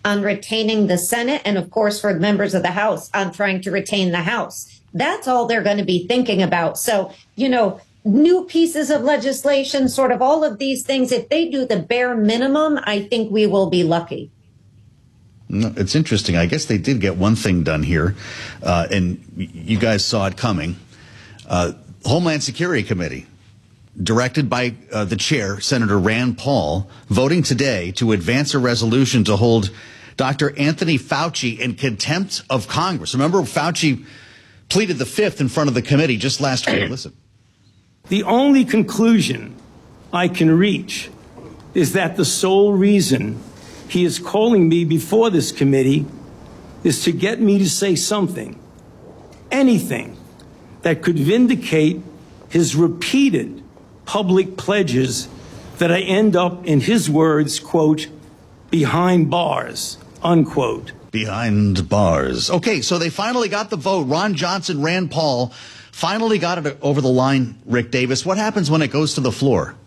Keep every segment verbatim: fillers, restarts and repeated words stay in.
on retaining the Senate and, of course, for members of the House on trying to retain the House. That's all they're going to be thinking about. So, you know, new pieces of legislation, sort of all of these things, if they do the bare minimum, I think we will be lucky. It's interesting. I guess they did get one thing done here, uh, and you guys saw it coming. Uh, Homeland Security Committee, directed by uh, the chair, Senator Rand Paul, voting today to advance a resolution to hold Doctor Anthony Fauci in contempt of Congress. Remember, Fauci pleaded the fifth in front of the committee just last week. Listen. The only conclusion I can reach is that the sole reason he is calling me before this committee is to get me to say something, anything, that could vindicate his repeated public pledges that I end up, in his words, quote, behind bars, unquote. Behind bars. Okay, so they finally got the vote. Ron Johnson, Rand Paul finally got it over the line, Rick Davis. What happens when it goes to the floor?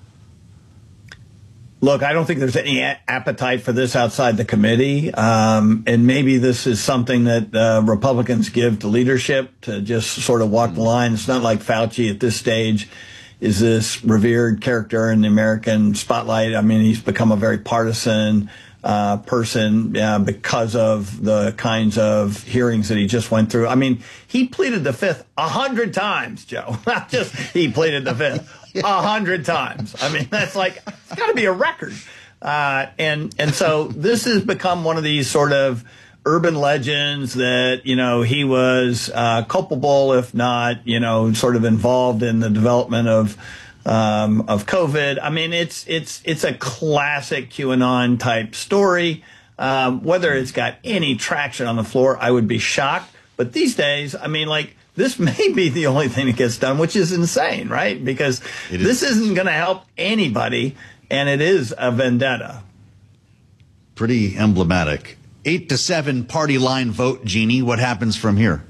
Look, I don't think there's any a- appetite for this outside the committee. Um, and maybe this is something that uh, Republicans give to leadership to just sort of walk the line. It's not like Fauci at this stage is this revered character in the American spotlight. I mean, he's become a very partisan uh, person uh, because of the kinds of hearings that he just went through. I mean, he pleaded the fifth a hundred times, Joe. Not just he pleaded the fifth. A hundred times. I mean, that's like, it's got to be a record. Uh, and, and so this has become one of these sort of urban legends that, you know, he was uh, culpable, if not, you know, sort of involved in the development of um, of COVID. I mean, it's it's it's a classic QAnon type story. Um, whether it's got any traction on the floor, I would be shocked. But these days, I mean, like, this may be the only thing that gets done, which is insane, right? Because is. this isn't going to help anybody, and it is a vendetta. Pretty emblematic. Eight to seven party line vote, Jeannie. What happens from here?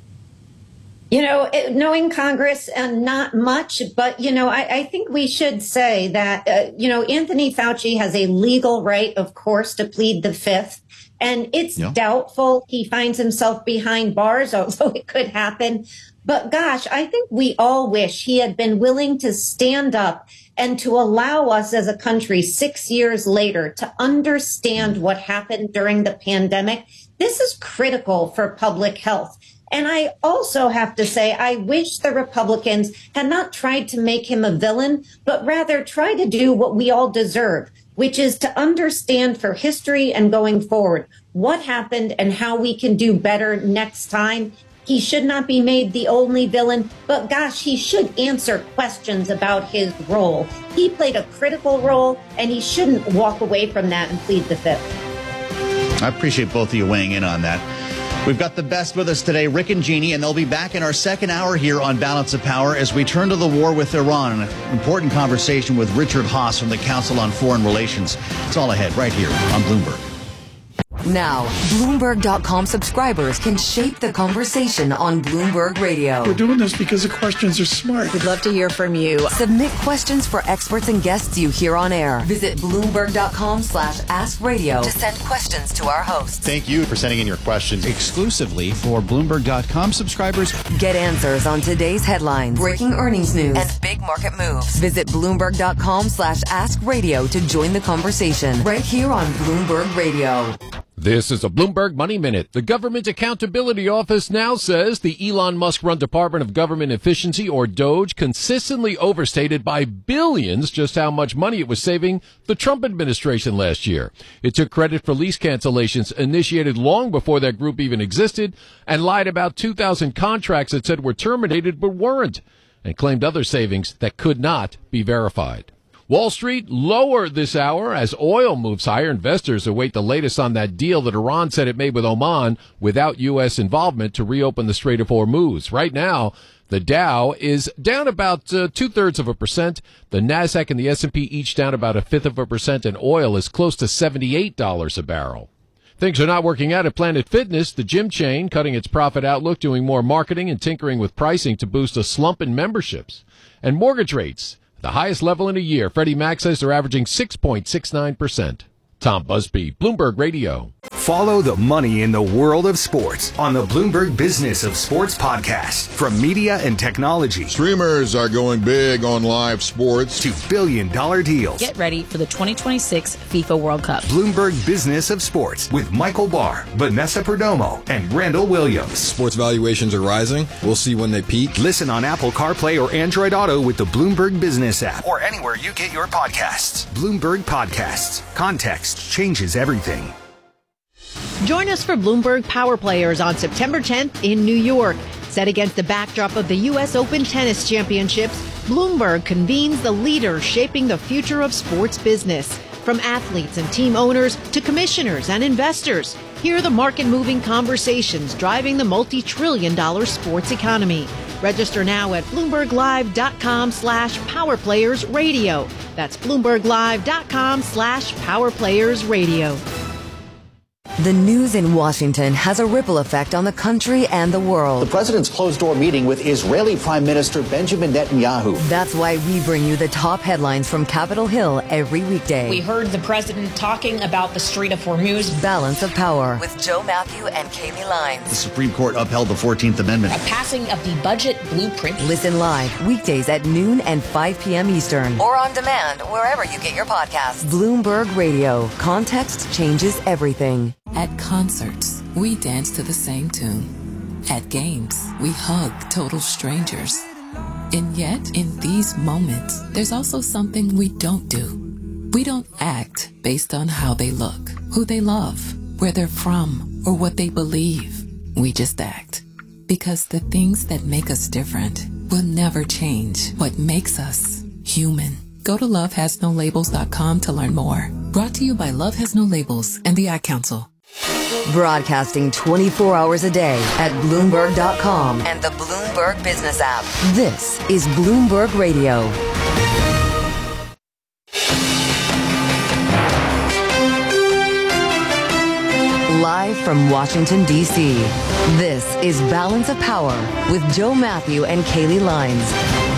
You know, it, knowing Congress, and not much, but, you know, I, I think we should say that, uh, you know, Anthony Fauci has a legal right, of course, to plead the fifth. And it's yeah. doubtful he finds himself behind bars, although it could happen. But gosh, I think we all wish he had been willing to stand up and to allow us as a country six years later to understand what happened during the pandemic. This is critical for public health. And I also have to say, I wish the Republicans had not tried to make him a villain, but rather try to do what we all deserve, which is to understand for history and going forward what happened and how we can do better next time. He should not be made the only villain, but gosh, he should answer questions about his role. He played a critical role, and he shouldn't walk away from that and plead the fifth. I appreciate both of you weighing in on that. We've got the best with us today, Rick and Jeannie, and they'll be back in our second hour here on Balance of Power as we turn to the war with Iran. An important conversation with Richard Haass from the Council on Foreign Relations. It's all ahead right here on Bloomberg. Now, Bloomberg dot com subscribers can shape the conversation on Bloomberg Radio. We're doing this because the questions are smart. We'd love to hear from you. Submit questions for experts and guests you hear on air. Visit Bloomberg dot com slash ask radio to send questions to our hosts. Thank you for sending in your questions exclusively for Bloomberg dot com subscribers. Get answers on today's headlines, breaking earnings news, and big market moves. Visit Bloomberg dot com slash ask radio to join the conversation right here on Bloomberg Radio. This is a Bloomberg Money Minute. The Government Accountability Office now says the Elon Musk-run Department of Government Efficiency, or DOGE, consistently overstated by billions just how much money it was saving the Trump administration last year. It took credit for lease cancellations initiated long before that group even existed and lied about two thousand contracts it said were terminated but weren't, and claimed other savings that could not be verified. Wall Street lower this hour as oil moves higher. Investors await the latest on that deal that Iran said it made with Oman without U S involvement to reopen the Strait of Hormuz. Right now, the Dow is down about uh, two-thirds of a percent. The Nasdaq and the S and P each down about a fifth of a percent, and oil is close to seventy-eight dollars a barrel. Things are not working out at Planet Fitness, the gym chain, cutting its profit outlook, doing more marketing and tinkering with pricing to boost a slump in memberships. And mortgage rates, the highest level in a year. Freddie Mac says they're averaging six point six nine percent. Tom Busby, Bloomberg Radio. Follow the money in the world of sports on the Bloomberg Business of Sports podcast. From media and technology. Streamers are going big on live sports. To billion dollar deals. Get ready for the twenty twenty-six FIFA World Cup. Bloomberg Business of Sports with Michael Barr, Vanessa Perdomo, and Randall Williams. Sports valuations are rising. We'll see when they peak. Listen on Apple CarPlay or Android Auto with the Bloomberg Business app or anywhere you get your podcasts. Bloomberg Podcasts. Context changes everything. Join us for Bloomberg Power Players on September tenth in New York. Set against the backdrop of the U S Open Tennis Championships, Bloomberg convenes the leaders shaping the future of sports business. From athletes and team owners to commissioners and investors, hear the market-moving conversations driving the multi-trillion dollar sports economy. Register now at BloombergLive.com slash PowerPlayersRadio. That's BloombergLive.com slash PowerPlayersRadio. The news in Washington has a ripple effect on the country and the world. The president's closed-door meeting with Israeli Prime Minister Benjamin Netanyahu. That's why we bring you the top headlines from Capitol Hill every weekday. We heard the president talking about the Strait of Hormuz. Balance of Power with Joe Matthew and Kaylee Lines. The Supreme Court upheld the fourteenth Amendment. A passing of the budget blueprint. Listen live weekdays at noon and five p.m. Eastern. Or on demand wherever you get your podcasts. Bloomberg Radio. Context changes everything. At concerts, we dance to the same tune. At games, we hug total strangers. And yet, in these moments, there's also something we don't do. We don't act based on how they look, who they love, where they're from, or what they believe. We just act. Because the things that make us different will never change what makes us human. Go to love has no labels dot com to learn more. Brought to you by Love Has No Labels and the Ad Council. Broadcasting twenty-four hours a day at Bloomberg dot com and the Bloomberg Business app. This is Bloomberg Radio. Live from Washington, D C, this is Balance of Power with Joe Matthew and Kaylee Lines.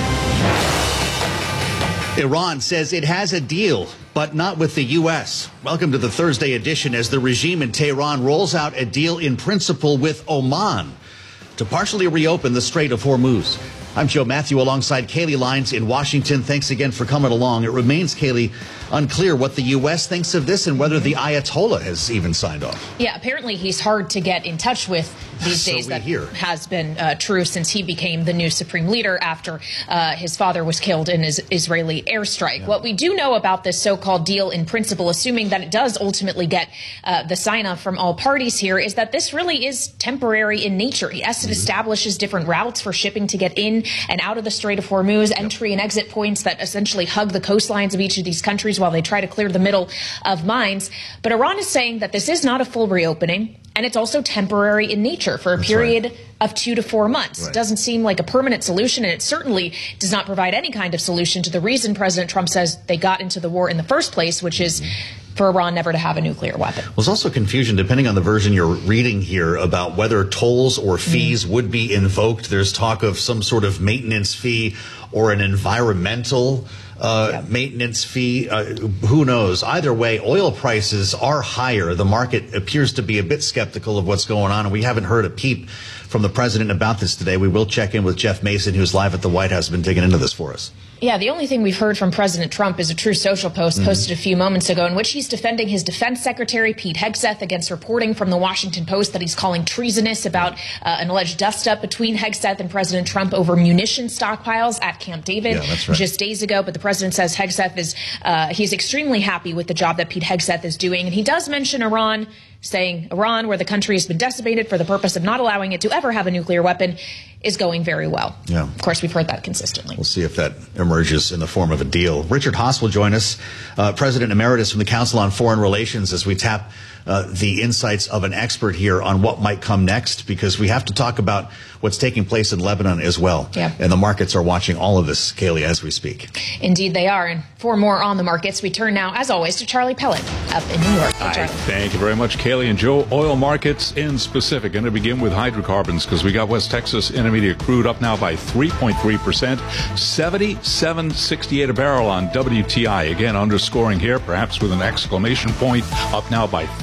Iran says it has a deal, but not with the U S. Welcome to the Thursday edition as the regime in Tehran rolls out a deal in principle with Oman to partially reopen the Strait of Hormuz. I'm Joe Matthew alongside Kaylee Lines in Washington. Thanks again for coming along. It remains, Kaylee, unclear what the U S thinks of this and whether the Ayatollah has even signed off. Yeah, apparently he's hard to get in touch with these So days. we That hear. has been uh, true since he became the new supreme leader after uh, his father was killed in his Israeli airstrike. Yeah. What we do know about this so-called deal in principle, assuming that it does ultimately get uh, the sign-off from all parties here, is that this really is temporary in nature. Yes, it mm-hmm. establishes different routes for shipping to get in and out of the Strait of Hormuz, entry and exit points that essentially hug the coastlines of each of these countries while they try to clear the middle of mines. But Iran is saying that this is not a full reopening, and it's also temporary in nature for a That's period right. of two to four months. Right. It doesn't seem like a permanent solution, and it certainly does not provide any kind of solution to the reason President Trump says they got into the war in the first place, which is for Iran never to have a nuclear weapon. There's also confusion, depending on the version you're reading here, about whether tolls or fees mm. would be invoked. There's talk of some sort of maintenance fee or an environmental Uh, yeah. maintenance fee. Uh, who knows? Either way, oil prices are higher. The market appears to be a bit skeptical of what's going on, and we haven't heard a peep from the president about this today. We will check in with Jeff Mason, who's live at the White House, been digging into this for us. Yeah, the only thing we've heard from President Trump is a True Social post mm-hmm. posted a few moments ago in which he's defending his defense secretary, Pete Hegseth, against reporting from the Washington Post that he's calling treasonous about uh, an alleged dust-up between Hegseth and President Trump over munition stockpiles at Camp David yeah, that's right. just days ago. But the president says Hegseth is, uh, he's extremely happy with the job that Pete Hegseth is doing. And he does mention Iran, saying Iran, where the country has been decimated for the purpose of not allowing it to ever have a nuclear weapon, is going very well. Yeah. Of course, we've heard that consistently. We'll see if that emerges in the form of a deal. Richard Haass will join us, uh, President Emeritus from the Council on Foreign Relations, as we tap uh, the insights of an expert here on what might come next, because we have to talk about what's taking place in Lebanon as well. Yeah. And the markets are watching all of this, Kaylee, as we speak. Indeed they are. And for more on the markets, we turn now, as always, to Charlie Pellet up in New York. Hi, thank you very much, Kaylee and Joe. Oil markets in specific. Going to begin with hydrocarbons because we got West Texas Intermediate crude up now by three point three percent, seventy-seven sixty-eight a barrel on W T I. Again, underscoring here, perhaps with an exclamation point, up now by three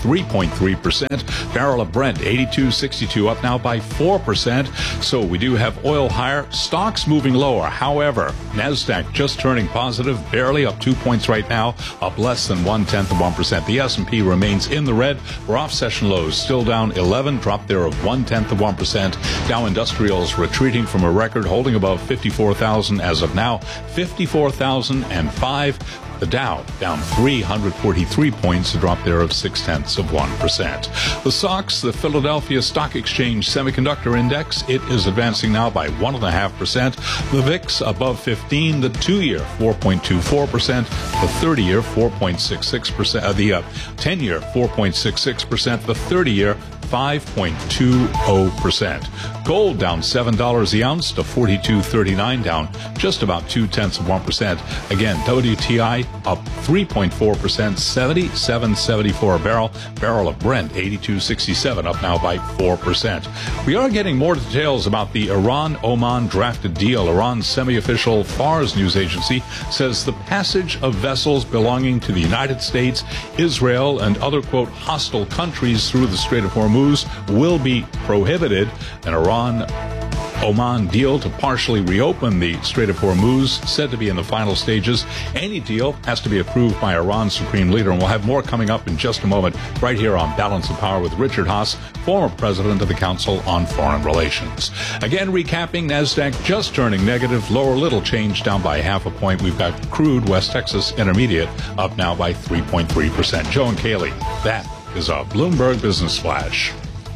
three point three percent. Barrel of Brent, eighty-two sixty-two, up now by four percent. So we do have oil higher, stocks moving lower. However, NASDAQ just turning positive, barely up two points right now, up less than one-tenth of one percent. The S and P remains in the red. We're off session lows, still down eleven, drop there of one-tenth of one percent. Dow Industrials retreating from a record, holding above fifty-four thousand as of now, fifty-four thousand five. The Dow down three hundred forty-three points, a drop there of six-tenths of one percent. The S O X, the Philadelphia Stock Exchange Semiconductor Index, it is advancing now by one point five percent. The V I X above fifteen, the two-year four point two four percent, the thirty-year four point six six percent, uh, the uh, ten-year four point six six percent, the thirty-year five point two zero percent. Gold down seven dollars the ounce to forty-two thirty-nine, down just about two-tenths of one percent. Again, W T I up three point four percent, seventy-seven seventy-four a barrel. Barrel of Brent, eighty-two sixty-seven, up now by four percent. We are getting more details about the Iran-Oman drafted deal. Iran's semi-official Fars news agency says the passage of vessels belonging to the United States, Israel, and other, quote, hostile countries through the Strait of Hormuz will be prohibited. An Iran-Oman deal to partially reopen the Strait of Hormuz said to be in the final stages. Any deal has to be approved by Iran's supreme leader, and we'll have more coming up in just a moment right here on Balance of Power with Richard Haass, former president of the Council on Foreign Relations. Again, recapping, NASDAQ just turning negative, lower little change, down by half a point. We've got crude West Texas Intermediate up now by three point three percent. Joe and Kaylee, that is a Bloomberg Business Flash.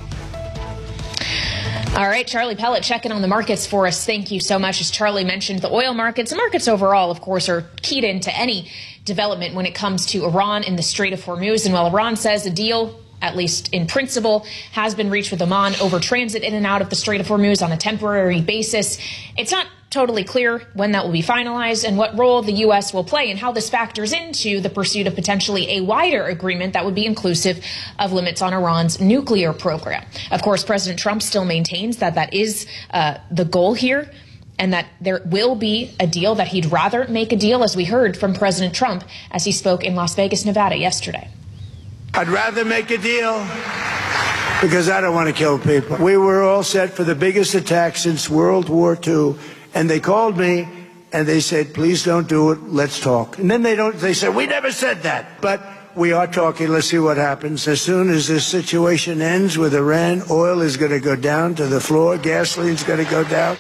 All right, Charlie Pellet checking on the markets for us. Thank you so much. As Charlie mentioned, the oil markets, the markets overall, of course, are keyed into any development when it comes to Iran in the Strait of Hormuz. And while Iran says a deal, at least in principle, has been reached with Oman over transit in and out of the Strait of Hormuz on a temporary basis, it's not totally clear when that will be finalized and what role the U S will play and how this factors into the pursuit of potentially a wider agreement that would be inclusive of limits on Iran's nuclear program. Of course, President Trump still maintains that that is uh, the goal here, and that there will be a deal, that he'd rather make a deal, as we heard from President Trump as he spoke in Las Vegas, Nevada yesterday. I'd rather make a deal because I don't want to kill people. We were all set for the biggest attack since World War Two. And they called me and they said, please don't do it. Let's talk. And then they don't, they said, we never said that. But we are talking. Let's see what happens. As soon as this situation ends with Iran, oil is going to go down to the floor. Gasoline's going to go down.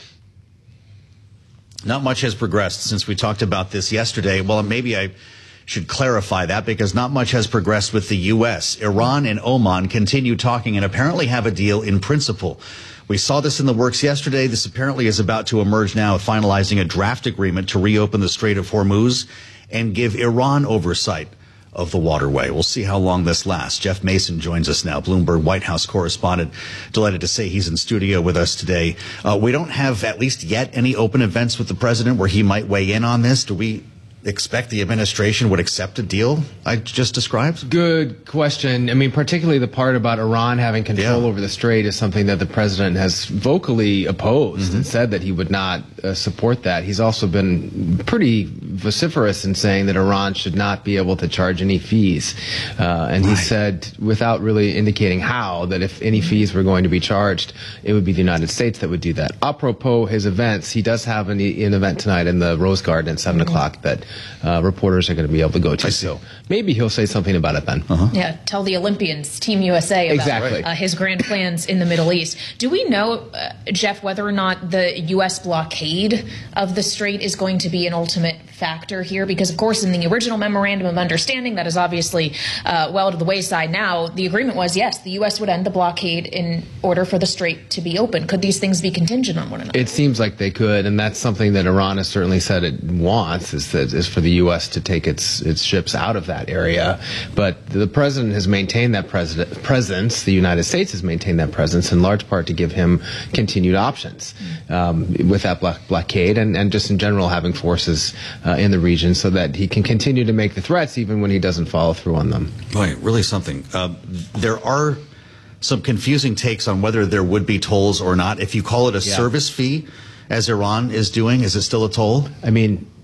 Not much has progressed since we talked about this yesterday. Well, maybe I should clarify that, because not much has progressed with the U S. Iran and Oman continue talking and apparently have a deal in principle. We saw this in the works yesterday. This apparently is about to emerge now, finalizing a draft agreement to reopen the Strait of Hormuz and give Iran oversight of the waterway. We'll see how long this lasts. Jeff Mason joins us now, Bloomberg White House correspondent. Delighted to say he's in studio with us today. Uh, we don't have, at least yet, any open events with the president where he might weigh in on this. Do we expect the administration would accept a deal I just described? Good question. I mean, particularly the part about Iran having control yeah. over the strait is something that the president has vocally opposed mm-hmm. and said that he would not uh, support that. He's also been pretty vociferous in saying that Iran should not be able to charge any fees. Uh, and right. he said, without really indicating how, that if any fees were going to be charged, it would be the United States that would do that. Apropos his events, he does have an, an event tonight in the Rose Garden at seven mm-hmm. o'clock that Uh, reporters are going to be able to go to. So maybe he'll say something about it then. Uh-huh. Yeah, tell the Olympians, Team U S A, about exactly. uh, his grand plans in the Middle East. Do we know, uh, Jeff, whether or not the U S blockade of the strait is going to be an ultimate factor here? Because, of course, in the original memorandum of understanding that is obviously uh, well to the wayside now, the agreement was, yes, the U S would end the blockade in order for the strait to be open. Could these things be contingent on one another? It seems like they could, and that's something that Iran has certainly said it wants, is, that, is for the U S to take its its ships out of that area. But the president has maintained that president, presence, the United States has maintained that presence in large part to give him continued options um, with that block, blockade and, and just in general having forces uh, in the region so that he can continue to make the threats even when he doesn't follow through on them. Right, really something. Uh, there are some confusing takes on whether there would be tolls or not. If you call it a yeah. service fee, as Iran is doing, is it still a toll? I mean,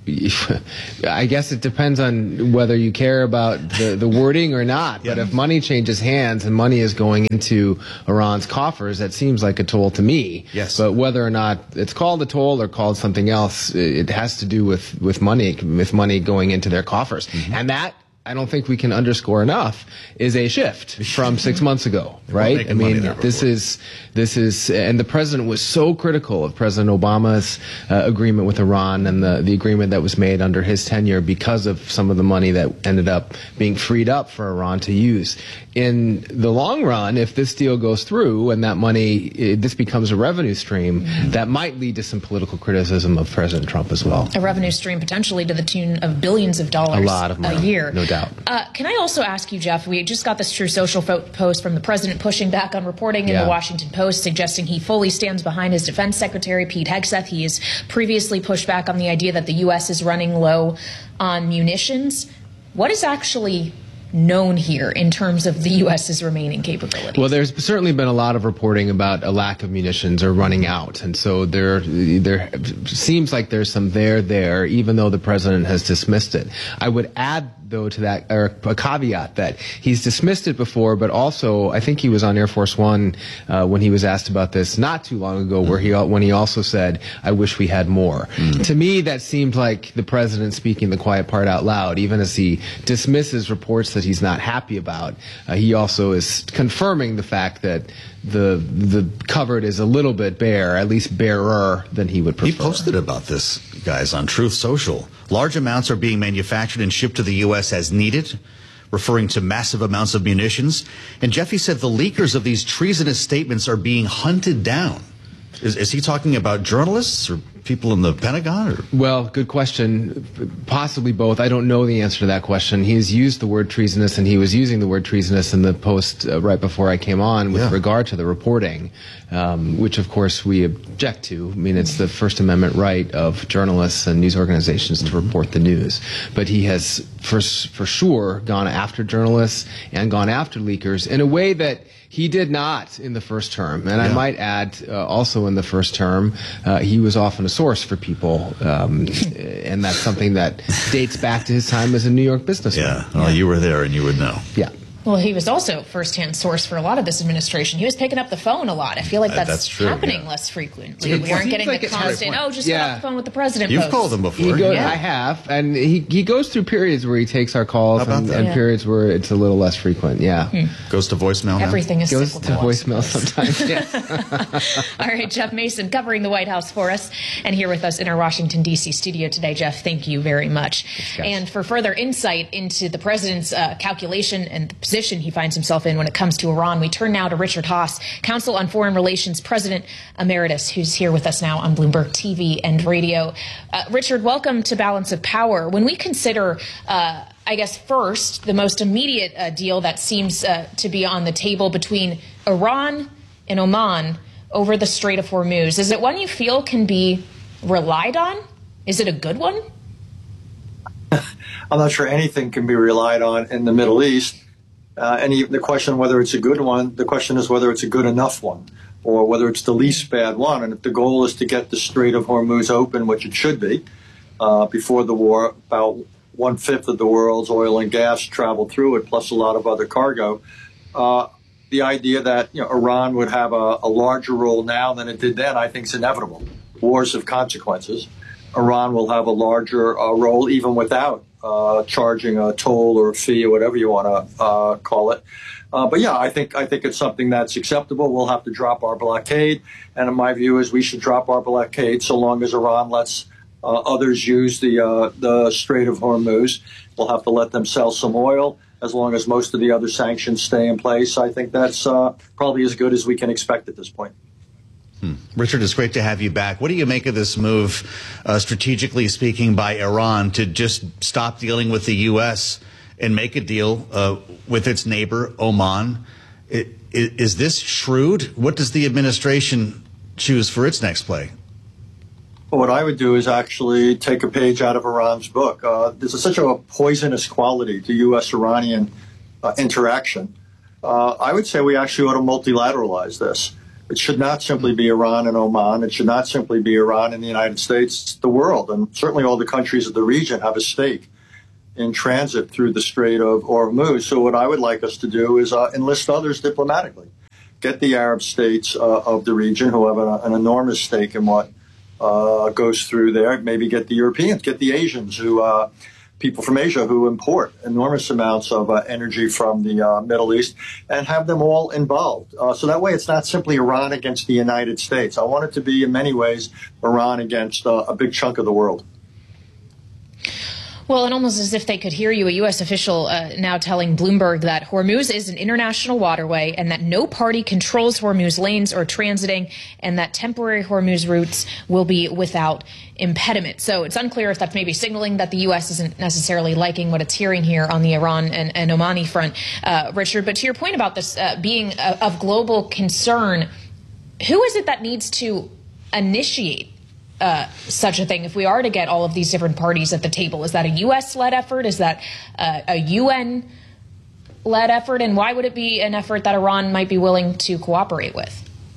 I guess it depends on whether you care about the, the wording or not. But if money changes hands and money is going into Iran's coffers, that seems like a toll to me. Yes. But whether or not it's called a toll or called something else, it has to do with, with money, with money going into their coffers. Mm-hmm. And that, I don't think we can underscore enough, is a shift from six months ago, right? I mean, this is, this is, and the president was so critical of President Obama's uh, agreement with Iran and the, the agreement that was made under his tenure because of some of the money that ended up being freed up for Iran to use. In the long run, if this deal goes through and that money, it, this becomes a revenue stream, mm-hmm. that might lead to some political criticism of President Trump as well. A revenue stream potentially to the tune of billions of dollars a, lot of money, a year. No doubt. Uh, can I also ask you, Jeff, we just got this True Social post from the president pushing back on reporting in yeah. the Washington Post, suggesting he fully stands behind his defense secretary, Pete Hegseth. He has previously pushed back on the idea that the U S is running low on munitions. What is actually known here in terms of the U S's remaining capabilities? Well, there's certainly been a lot of reporting about a lack of munitions or running out, and so there there seems like there's some there there, even though the president has dismissed it. I would add, though, to that, or a caveat that he's dismissed it before, but also I think he was on Air Force One uh, when he was asked about this not too long ago, where he when he also said, "I wish we had more." Mm-hmm. To me, that seemed like the president speaking the quiet part out loud, even as he dismisses reports that he's not happy about. Uh, he also is confirming the fact that the the cupboard is a little bit bare, at least barer than he would prefer. He posted about this, guys, on Truth Social. Large amounts are being manufactured and shipped to the U S as needed, referring to massive amounts of munitions. And Jeffy said the leakers of these treasonous statements are being hunted down. Is, is he talking about journalists or people in the Pentagon? Or? Well, good question. Possibly both. I don't know the answer to that question. He has used the word treasonous, and he was using the word treasonous in the post uh, right before I came on with yeah. regard to the reporting, um, which, of course, we object to. I mean, it's the First Amendment right of journalists and news organizations to report the news. But he has, for, for sure, gone after journalists and gone after leakers in a way that he did not in the first term. And yeah. I might add, uh, also in the first term, uh, he was often a source for people. Um, and that's something that dates back to his time as a New York businessman. Yeah, well, yeah. you were there and you would know. Yeah. Well, he was also first-hand source for a lot of this administration. He was picking up the phone a lot. I feel like that's, uh, that's true, yeah. happening less frequently. We aren't getting like the constant, oh, just yeah. get off the phone with the president. You've post. called him before. He goes, yeah. I have, and he he goes through periods where he takes our calls and, and yeah. periods where it's a little less frequent. Yeah, hmm. goes to voicemail. Everything now? is goes cyclical. to voicemail sometimes. Yeah. All right, Jeff Mason covering the White House for us, and here with us in our Washington D C studio today. Jeff, thank you very much. Thanks, and for further insight into the president's uh, calculation and the position he finds himself in when it comes to Iran, we turn now to Richard Haass, Counsel on Foreign Relations President Emeritus, who's here with us now on Bloomberg T V and radio. Uh, Richard, welcome to Balance of Power. When we consider, uh, I guess, first, the most immediate uh, deal that seems uh, to be on the table between Iran and Oman over the Strait of Hormuz, is it one you feel can be relied on? Is it a good one? I'm not sure anything can be relied on in the Middle East. Uh, and the question whether it's a good one, the question is whether it's a good enough one, or whether it's the least bad one. And if the goal is to get the Strait of Hormuz open, which it should be, uh, before the war, about one-fifth of the world's oil and gas traveled through it, plus a lot of other cargo. Uh, the idea that you know, Iran would have a, a larger role now than it did then, I think is inevitable. Wars have consequences. Iran will have a larger uh, role even without Uh, charging a toll or a fee or whatever you want to uh, call it. Uh, but yeah, I think I think it's something that's acceptable. We'll have to drop our blockade. And in my view is we should drop our blockade so long as Iran lets uh, others use the, uh, the Strait of Hormuz. We'll have to let them sell some oil as long as most of the other sanctions stay in place. I think that's uh, probably as good as we can expect at this point. Hmm. Richard, it's great to have you back. What do you make of this move, uh, strategically speaking, by Iran to just stop dealing with the U S and make a deal uh, with its neighbor, Oman? It, it, is this shrewd? What does the administration choose for its next play? Well, what I would do is actually take a page out of Iran's book. Uh, there's such a poisonous quality to U S Iranian uh, interaction. Uh, I would say we actually ought to multilateralize this. It should not simply be Iran and Oman. It should not simply be Iran and the United States. The world, and certainly all the countries of the region, have a stake in transit through the Strait of Hormuz. So what I would like us to do is uh, enlist others diplomatically. Get the Arab states uh, of the region, who have a, an enormous stake in what uh, goes through there. Maybe get the Europeans, get the Asians, who uh, people from Asia who import enormous amounts of uh, energy from the uh, Middle East, and have them all involved. Uh, so that way it's not simply Iran against the United States. I want it to be, in many ways, Iran against uh, a big chunk of the world. Well, and almost as if they could hear you, a U S official uh, now telling Bloomberg that Hormuz is an international waterway and that no party controls Hormuz lanes or transiting, and that temporary Hormuz routes will be without impediment. So it's unclear if that's maybe signaling that the U S isn't necessarily liking what it's hearing here on the Iran and, and Omani front, uh, Richard. But to your point about this uh, being a, of global concern, who is it that needs to initiate Uh, such a thing? If we are to get all of these different parties at the table, is that a U S-led effort? Is that uh, a U N-led effort? And why would it be an effort that Iran might be willing to cooperate with?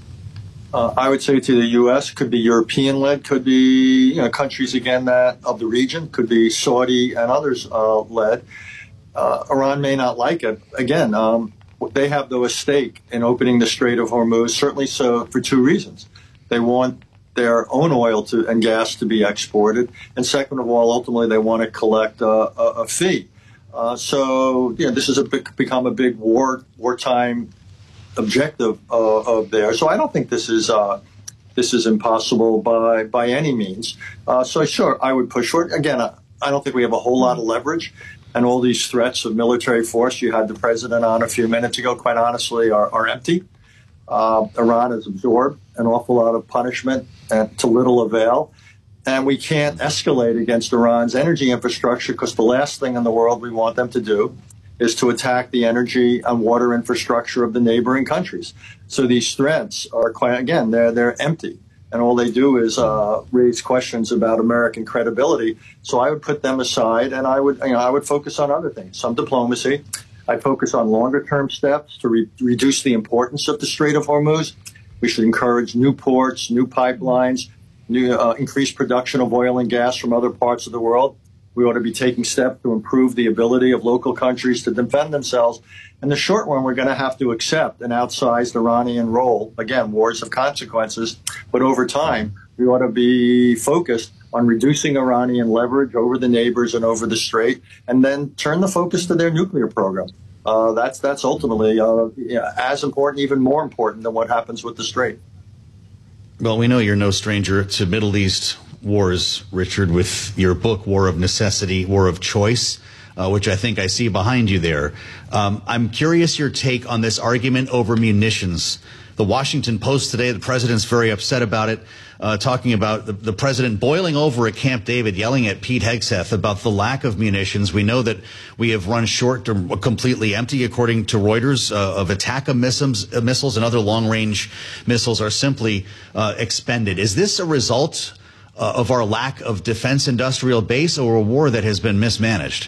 Uh, I would say to the U S, could be European-led, could be you know, countries, again, that of the region, could be Saudi and others uh, led. Uh, Iran may not like it. Again, um, they have, though, a stake in opening the Strait of Hormuz, certainly so for two reasons. They want their own oil to, and gas to be exported. And second of all, ultimately, they want to collect a, a, a fee. Uh, so, you know, this has a big, become a big war wartime objective uh, of theirs. So I don't think this is uh, this is impossible by by any means. Uh, so sure, I would push for it. Again, I, I don't think we have a whole lot of leverage. And all these threats of military force you had the president on a few minutes ago, quite honestly, are, are empty. Uh, Iran has absorbed an awful lot of punishment and to little avail. And we can't escalate against Iran's energy infrastructure, because the last thing in the world we want them to do is to attack the energy and water infrastructure of the neighboring countries. So these threats are quite, again, they're, they're empty. And all they do is uh, raise questions about American credibility. So I would put them aside, and I would, you know, I would focus on other things, some diplomacy. I'd focus on longer-term steps to re- reduce the importance of the Strait of Hormuz. We should encourage new ports, new pipelines, new uh, increased production of oil and gas from other parts of the world. We ought to be taking steps to improve the ability of local countries to defend themselves. In the short run, we're going to have to accept an outsized Iranian role. Again, wars have consequences. But over time, we ought to be focused on reducing Iranian leverage over the neighbors and over the Strait, and then turn the focus to their nuclear program. Uh, that's that's ultimately uh, yeah, as important, even more important than what happens with the Strait. Well, we know you're no stranger to Middle East wars, Richard, with your book, War of Necessity, War of Choice, uh, which I think I see behind you there. Um, I'm curious your take on this argument over munitions. The Washington Post today, the president's very upset about it, uh, talking about the, the president boiling over at Camp David, yelling at Pete Hegseth about the lack of munitions. We know that we have run short to completely empty, according to Reuters, uh, of ATACMS missiles, uh, missiles and other long-range missiles are simply uh, expended. Is this a result uh, of our lack of defense industrial base, or a war that has been mismanaged?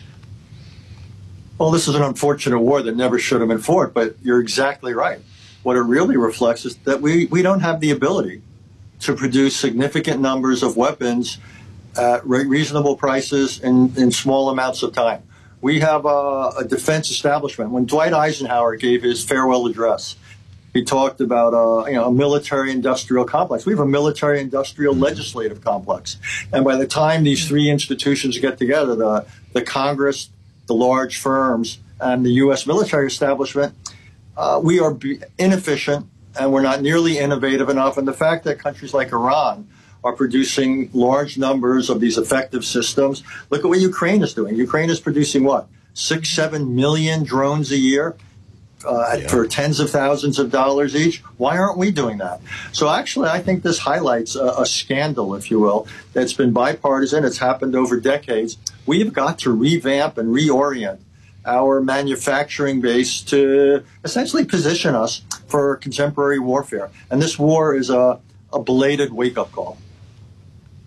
Well, this is an unfortunate war that never should have been fought, but you're exactly right. What it really reflects is that we, we don't have the ability to produce significant numbers of weapons at re- reasonable prices in, in small amounts of time. We have a, a defense establishment. When Dwight Eisenhower gave his farewell address, he talked about uh, you know, a military-industrial complex. We have a military-industrial legislative complex. And by the time these three institutions get together, the, the Congress, the large firms, and the U S military establishment, Uh, we are inefficient, and we're not nearly innovative enough. And the fact that countries like Iran are producing large numbers of these effective systems. Look at what Ukraine is doing. Ukraine is producing what? Six, seven million drones a year uh, yeah. for tens of thousands of dollars each. Why aren't we doing that? So actually, I think this highlights a, a scandal, if you will, that's been bipartisan. It's happened over decades. We've got to revamp and reorient our manufacturing base to essentially position us for contemporary warfare. And this war is a, a belated wake-up call.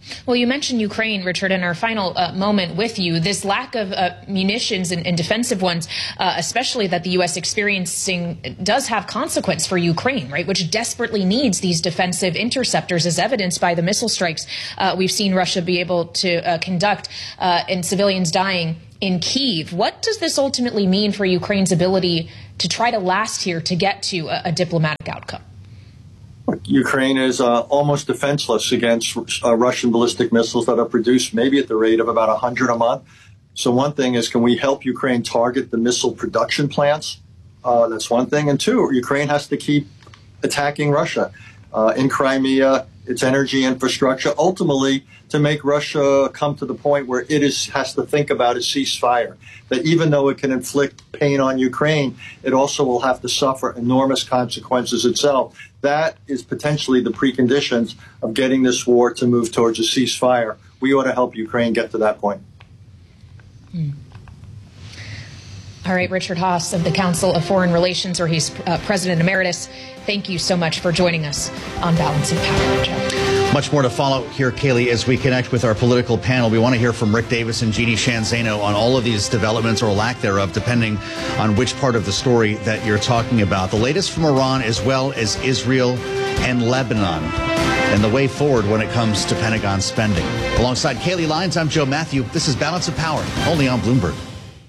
Well, you mentioned Ukraine, Richard, in our final uh, moment with you. This lack of uh, munitions and, and defensive ones, uh, especially that the U S experiencing, does have consequence for Ukraine, right, which desperately needs these defensive interceptors, as evidenced by the missile strikes uh, we've seen Russia be able to uh, conduct uh, and civilians dying in Kyiv. What does this ultimately mean for Ukraine's ability to try to last here, to get to a, a diplomatic outcome? Ukraine is uh, almost defenseless against uh, Russian ballistic missiles that are produced maybe at the rate of about one hundred a month. So one thing is, can we help Ukraine target the missile production plants? Uh, that's one thing. And two, Ukraine has to keep attacking Russia uh, in Crimea, its energy infrastructure, ultimately to make Russia come to the point where it is has to think about a ceasefire. That even though it can inflict pain on Ukraine, it also will have to suffer enormous consequences itself. That is potentially the preconditions of getting this war to move towards a ceasefire. We ought to help Ukraine get to that point. Hmm. All right, Richard Haass of the Council of Foreign Relations, or he's uh, President Emeritus. Thank you so much for joining us on Balance of Power, Jeff. Much more to follow here, Kaylee, as we connect with our political panel. We want to hear from Rick Davis and Jeannie Sheehan Zaino on all of these developments, or lack thereof, depending on which part of the story that you're talking about. The latest from Iran, as well as Israel and Lebanon, and the way forward when it comes to Pentagon spending. Alongside Kaylee Lyons, I'm Joe Matthew. This is Balance of Power, only on Bloomberg.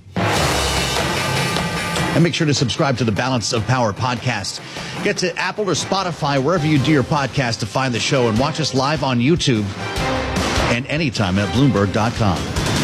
And make sure to subscribe to the Balance of Power podcast. Get to Apple or Spotify, wherever you do your podcast, to find the show, and watch us live on YouTube and anytime at Bloomberg dot com.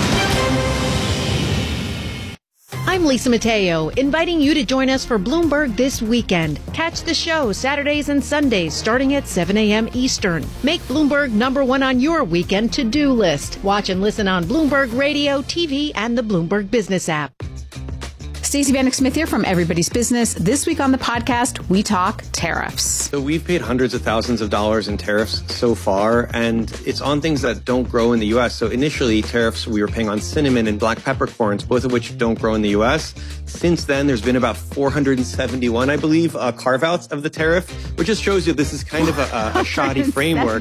I'm Lisa Mateo, inviting you to join us for Bloomberg This Weekend. Catch the show Saturdays and Sundays starting at seven a.m. Eastern. Make Bloomberg number one on your weekend to-do list. Watch and listen on Bloomberg Radio, T V, and the Bloomberg Business app. Stacey Vanek Smith here from Everybody's Business. This week on the podcast, we talk tariffs. So we've paid hundreds of thousands of dollars in tariffs so far, and it's on things that don't grow in the U S. So initially, tariffs we were paying on cinnamon and black peppercorns, both of which don't grow in the U S. Since then, there's been about four hundred seventy-one, I believe, uh, carve-outs of the tariff, which just shows you this is kind of a, a shoddy framework.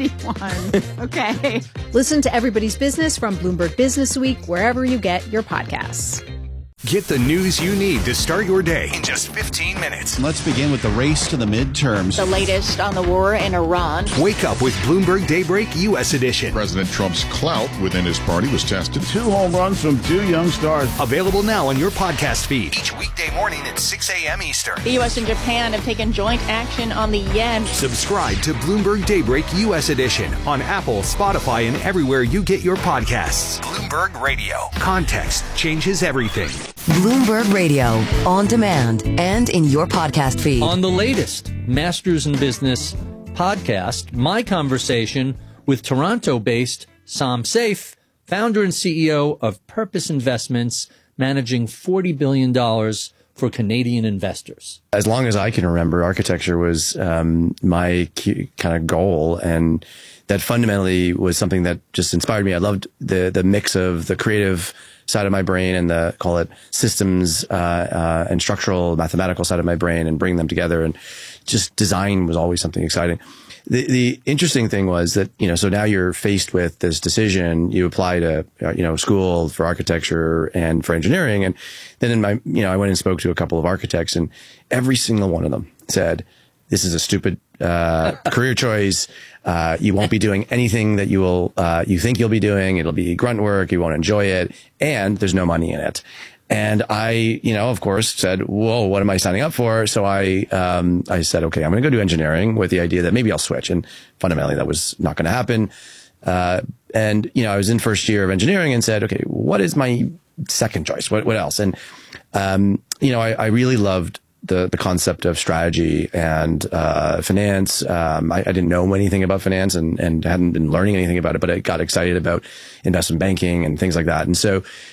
Okay. Listen to Everybody's Business from Bloomberg Business Week, wherever you get your podcasts. Get the news you need to start your day in just fifteen minutes. Let's begin with the race to the midterms. The latest on the war in Iran. Wake up with Bloomberg Daybreak U S Edition. President Trump's clout within his party was tested. Two home runs from two young stars. Available now on your podcast feed each weekday morning at six a.m. Eastern. The U S and Japan have taken joint action on the yen. Subscribe to Bloomberg Daybreak U S Edition on Apple, Spotify, and everywhere you get your podcasts. Bloomberg Radio. Context changes everything. Bloomberg Radio, on demand and in your podcast feed. On the latest Masters in Business podcast, my conversation with Toronto-based Sam Saif, founder and C E O of Purpose Investments, managing forty billion dollars for Canadian investors. As long as I can remember, architecture was um, my key, kind of goal, and that fundamentally was something that just inspired me. I loved the the mix of the creative side of my brain and the, call it, systems uh, uh, and structural mathematical side of my brain, and bring them together. And just design was always something exciting. The the interesting thing was that, you know, so now you're faced with this decision. You apply to, you know, school for architecture and for engineering. And then in my, you know, I went and spoke to a couple of architects, and every single one of them said, this is a stupid uh, career choice. Uh, you won't be doing anything that you will, uh, you think you'll be doing. It'll be grunt work. You won't enjoy it. And there's no money in it. And I, you know, of course said, whoa, what am I signing up for? So I, um, I said, okay, I'm going to go do engineering with the idea that maybe I'll switch. And fundamentally that was not going to happen. Uh, and, you know, I was in first year of engineering and said, okay, what is my second choice? What, what else? And, um, you know, I, I really loved the, the concept of strategy and, uh, finance. Um, I, I didn't know anything about finance and, and hadn't been learning anything about it, but I got excited about investment banking and things like that. And so,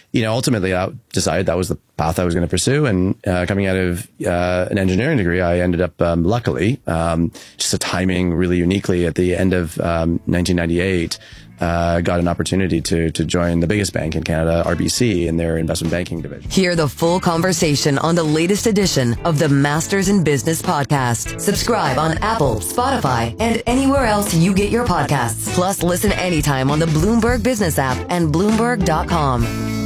you know, ultimately I decided that was the path I was going to pursue. And uh, coming out of uh, an engineering degree, I ended up, um, luckily, um, just a timing really uniquely at the end of um, nineteen ninety-eight, uh, got an opportunity to to join the biggest bank in Canada, R B C, in their investment banking division. Hear the full conversation on the latest edition of the Masters in Business podcast. Subscribe on Apple, Spotify, and anywhere else you get your podcasts. Plus, listen anytime on the Bloomberg Business app and Bloomberg dot com.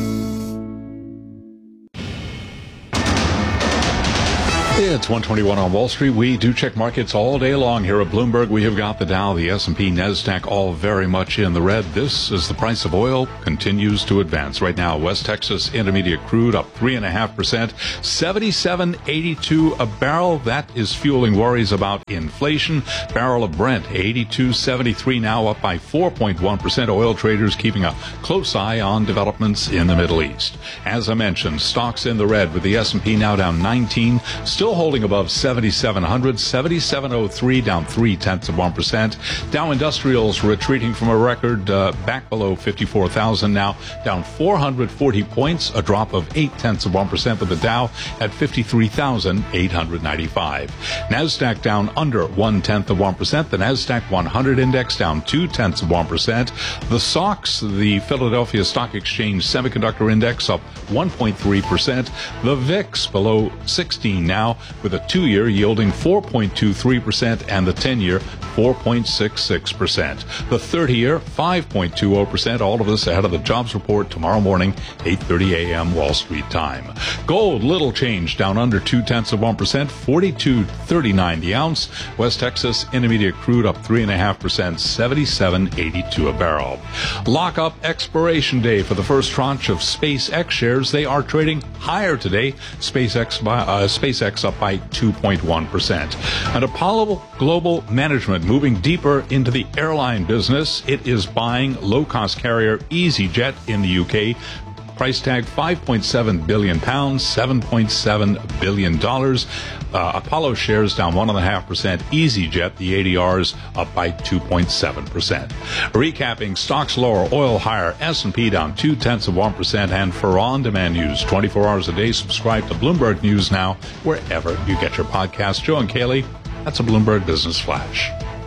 It's one twenty-one on Wall Street. We do check markets all day long here at Bloomberg. We have got the Dow, the S and P, NASDAQ all very much in the red. This is the price of oil continues to advance. Right now, West Texas Intermediate crude up three point five percent, seventy-seven eighty-two a barrel. That is fueling worries about inflation. Barrel of Brent, eighty-two seventy-three now up by four point one percent. Oil traders keeping a close eye on developments in the Middle East. As I mentioned, stocks in the red with the S and P now down nineteen, still holding above seventy-seven hundred, seventy-seven oh three down three tenths of one percent. Dow Industrials retreating from a record uh, back below fifty-four thousand now, down four hundred forty points, a drop of eight tenths of one percent with the Dow at fifty-three thousand eight hundred ninety-five. NASDAQ down under one tenth of one percent. The NASDAQ one hundred index down two tenths of one percent. The S O X, the Philadelphia Stock Exchange Semiconductor Index, up one point three percent. The V I X below sixteen now, with a two-year yielding four point two three percent and the ten-year four point six six percent. The thirty-year five point two zero percent. All of this ahead of the jobs report tomorrow morning, eight thirty a.m. Wall Street time. Gold, little change, down under two tenths of one percent, forty-two thirty-nine the ounce. West Texas Intermediate crude up three point five percent, seventy-seven eighty-two a barrel. Lockup expiration day for the first tranche of SpaceX shares. They are trading higher today. SpaceX, by, uh, SpaceX up by two point one percent. And Apollo Global Management moving deeper into the airline business. It is buying low-cost carrier EasyJet in the U K. Price tag five point seven billion pounds, seven point seven billion dollars. Uh, Apollo shares down one point five percent. EasyJet, the A D Rs, up by two point seven percent. Recapping, stocks lower, oil higher, S and P down two tenths of one percent. And for on-demand news, twenty-four hours a day, subscribe to Bloomberg News Now, wherever you get your podcasts. Joe and Kaylee, that's a Bloomberg Business Flash.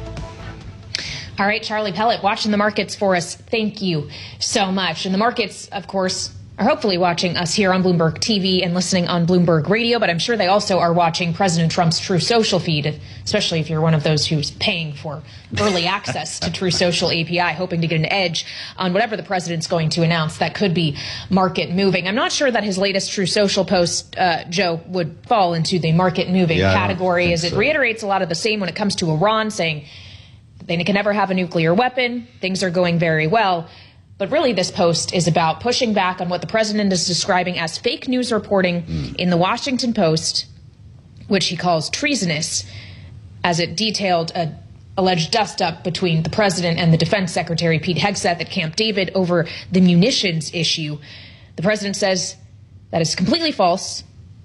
All right, Charlie Pellet, watching the markets for us. Thank you so much. And the markets, of course, are hopefully watching us here on Bloomberg T V and listening on Bloomberg Radio, but I'm sure they also are watching President Trump's True Social feed, especially if you're one of those who's paying for early access to True Social A P I, hoping to get an edge on whatever the president's going to announce that could be market moving. I'm not sure that his latest True Social post, uh, Joe, would fall into the market moving yeah, category, as it so. reiterates a lot of the same when it comes to Iran, saying they can never have a nuclear weapon. Things are going very well. But really, this post is about pushing back on what the president is describing as fake news reporting mm. in the Washington Post, which he calls treasonous, as it detailed a alleged dust-up between the president and the defense secretary, Pete Hegseth, at Camp David over the munitions issue. The president says that is completely false,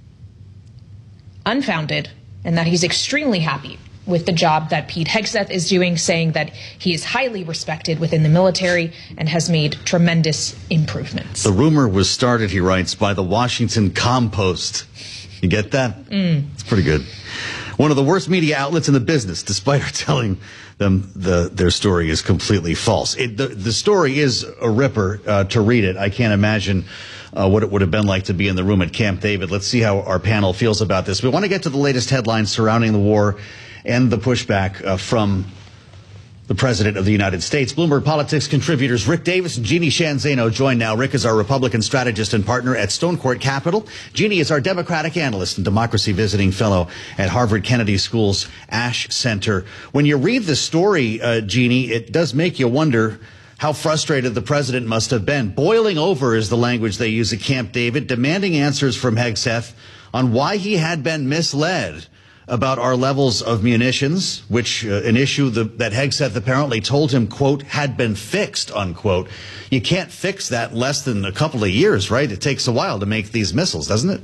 unfounded, and that he's extremely happy with the job that Pete Hegseth is doing, saying that he is highly respected within the military and has made tremendous improvements. The rumor was started, he writes, by the Washington Compost. You get that? Mm. It's pretty good. One of the worst media outlets in the business, despite our telling them the, their story is completely false. It, the, the story is a ripper uh, to read it. I can't imagine Uh, what it would have been like to be in the room at Camp David. Let's see how our panel feels about this. We want to get to the latest headlines surrounding the war and the pushback uh, from the President of the United States. Bloomberg Politics contributors Rick Davis and Jeannie Sheehan Zaino join now. Rick is our Republican strategist and partner at Stone Court Capital. Jeannie is our Democratic analyst and democracy visiting fellow at Harvard Kennedy School's Ash Center. When you read the story, uh, Jeannie, it does make you wonder how frustrated the president must have been. Boiling over is the language they use at Camp David, demanding answers from Hegseth on why he had been misled about our levels of munitions, which uh, an issue the, that Hegseth apparently told him, quote, had been fixed, unquote. You can't fix that in less than a couple of years, right? It takes a while to make these missiles, doesn't it?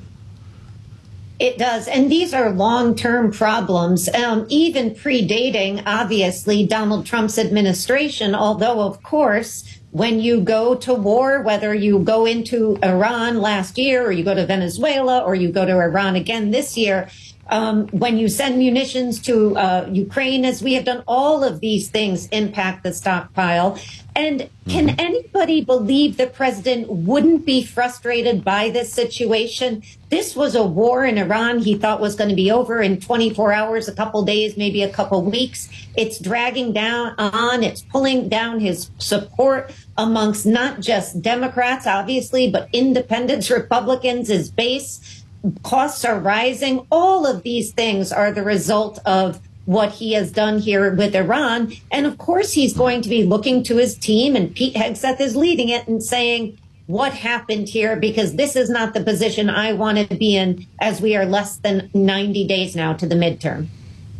It does. And these are long-term problems, um, even predating, obviously, Donald Trump's administration, although, of course, when you go to war, whether you go into Iran last year or you go to Venezuela or you go to Iran again this year, um, when you send munitions to uh, Ukraine, as we have done, all of these things impact the stockpile. And can anybody believe the president wouldn't be frustrated by this situation? This was a war in Iran he thought was going to be over in twenty-four hours, a couple days, maybe a couple weeks. It's dragging down on, it's pulling down his support amongst not just Democrats, obviously, but independents, Republicans, his base. Costs are rising. All of these things are the result of what he has done here with Iran. And of course, he's going to be looking to his team, and Pete Hegseth is leading it and saying, what happened here? Because this is not the position I want to be in as we are less than ninety days now to the midterm.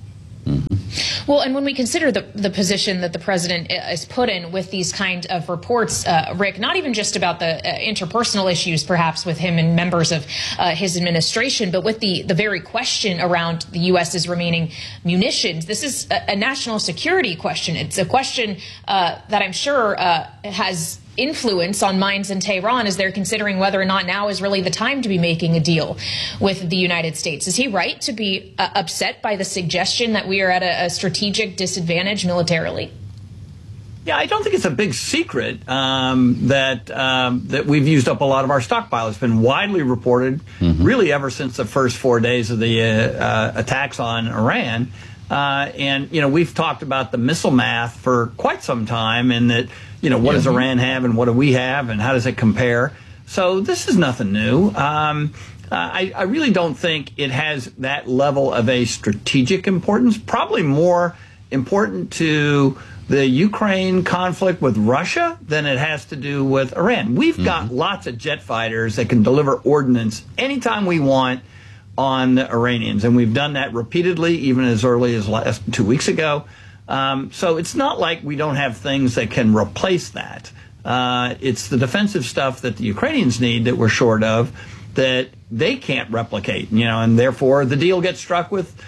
Well, and when we consider the, the position that the president is put in with these kind of reports, uh, Rick, not even just about the uh, interpersonal issues, perhaps with him and members of uh, his administration, but with the, the very question around the U S's remaining munitions, this is a, a national security question. It's a question uh, that I'm sure uh, has influence on minds in Tehran as they're considering whether or not now is really the time to be making a deal with the United States. Is he right to be uh, upset by the suggestion that we are at a, a strategic disadvantage militarily? Yeah, I don't think it's a big secret um, that um, that we've used up a lot of our stockpile. It's been widely reported, mm-hmm. really ever since the first four days of the uh, uh, attacks on Iran. Uh, and, you know, we've talked about the missile math for quite some time, and that, you know, what does Iran have and what do we have and how does it compare? So this is nothing new. Um, I, I really don't think it has that level of a strategic importance, probably more important to the Ukraine conflict with Russia than it has to do with Iran. We've mm-hmm. got lots of jet fighters that can deliver ordnance anytime we want on the Iranians, and we've done that repeatedly, even as early as last two weeks ago. Um, so it's not like we don't have things that can replace that. Uh, it's the defensive stuff that the Ukrainians need that we're short of that they can't replicate, you know, and therefore the deal gets struck with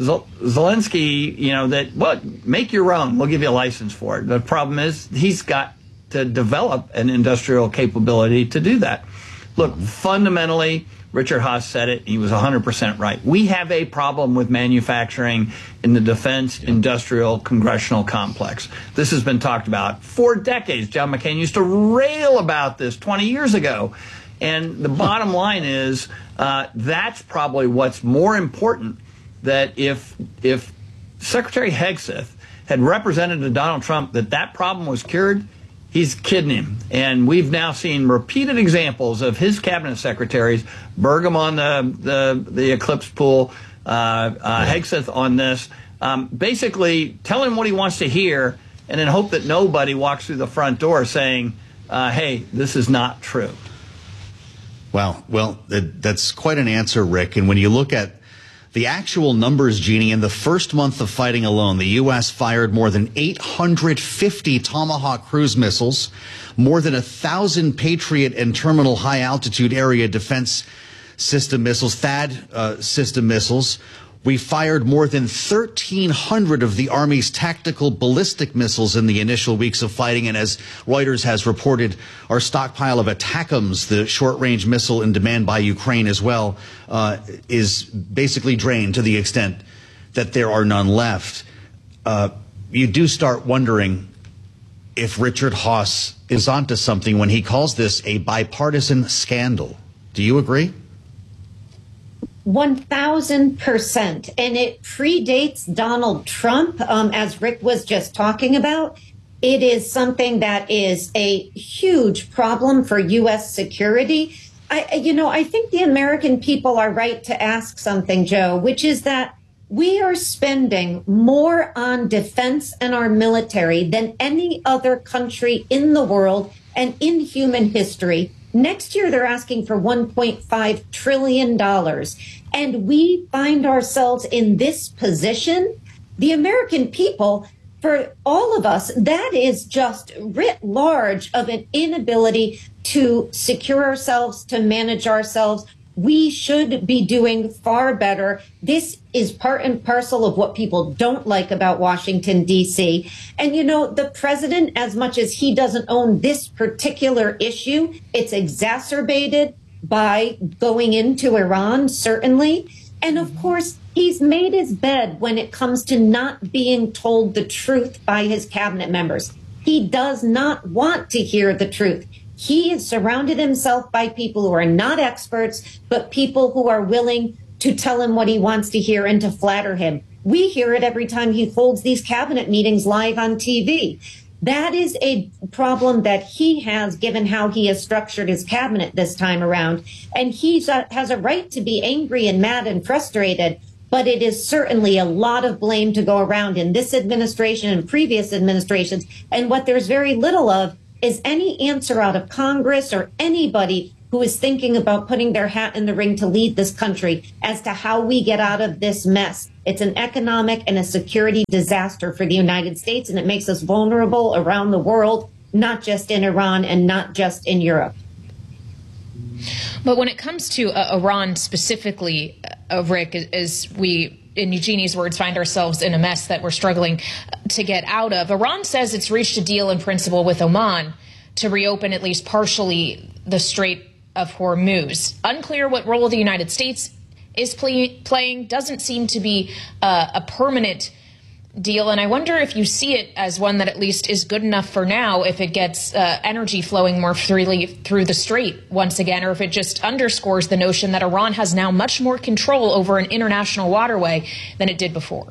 Zelensky, you know, that, well, make your own. We'll give you a license for it. The problem is he's got to develop an industrial capability to do that. Look, fundamentally, Richard Haass said it. He was one hundred percent right. We have a problem with manufacturing in the defense industrial congressional complex. This has been talked about for decades. John McCain used to rail about this twenty years ago. And the bottom line is uh, that's probably what's more important, that if if Secretary Hegseth had represented to Donald Trump that that problem was cured, he's kidding him. And we've now seen repeated examples of his cabinet secretaries, Burgum on the, the, the Eclipse pool, uh, uh, Hegseth on this, um, basically tell him what he wants to hear and then hope that nobody walks through the front door saying, uh, hey, this is not true. Wow. Well, that's quite an answer, Rick. And when you look at the actual numbers, Jeannie, in the first month of fighting alone, the U S fired more than eight hundred fifty Tomahawk cruise missiles, more than one thousand Patriot and Terminal High Altitude Area Defense System missiles, THAAD uh, system missiles. We fired more than thirteen hundred of the Army's tactical ballistic missiles in the initial weeks of fighting. And as Reuters has reported, our stockpile of ATACMS, the short-range missile in demand by Ukraine as well, uh, is basically drained to the extent that there are none left. Uh, you do start wondering if Richard Haass is onto something when he calls this a bipartisan scandal. Do you agree? one thousand percent. And it predates Donald Trump, um, as Rick was just talking about. It is something that is a huge problem for U S security. I, you know, I think the American people are right to ask something, Joe, which is that we are spending more on defense and our military than any other country in the world and in human history. Next year, they're asking for one point five trillion dollars. And we find ourselves in this position. The American people, for all of us, that is just writ large of an inability to secure ourselves, to manage ourselves. We should be doing far better. This is part and parcel of what people don't like about Washington, D C. And, you know, the president, as much as he doesn't own this particular issue, it's exacerbated by going into Iran, certainly. And of course, he's made his bed when it comes to not being told the truth by his cabinet members. He does not want to hear the truth. He has surrounded himself by people who are not experts, but people who are willing to tell him what he wants to hear and to flatter him. We hear it every time he holds these cabinet meetings live on T V. That is a problem that he has, given how he has structured his cabinet this time around. And he has a right to be angry and mad and frustrated, but it is certainly a lot of blame to go around in this administration and previous administrations. And what there's very little of is any answer out of Congress or anybody who is thinking about putting their hat in the ring to lead this country as to how we get out of this mess. It's an economic and a security disaster for the United States, and it makes us vulnerable around the world, not just in Iran and not just in Europe. But when it comes to uh, Iran specifically, uh, Rick, as we, in Eugenie's words, find ourselves in a mess that we're struggling to get out of, Iran says it's reached a deal in principle with Oman to reopen at least partially the Strait of Hormuz. Unclear what role the United States is play, playing, doesn't seem to be uh, a permanent deal. And I wonder if you see it as one that at least is good enough for now if it gets uh, energy flowing more freely through the strait once again, or if it just underscores the notion that Iran has now much more control over an international waterway than it did before.